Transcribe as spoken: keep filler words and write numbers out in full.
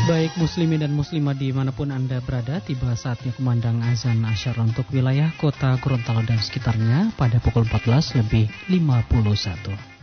Baik muslimin dan muslimah dimanapun Anda berada, tiba saatnya kumandang azan asyar untuk wilayah kota Gorontalo dan sekitarnya pada pukul empat belas lebih lima puluh satu.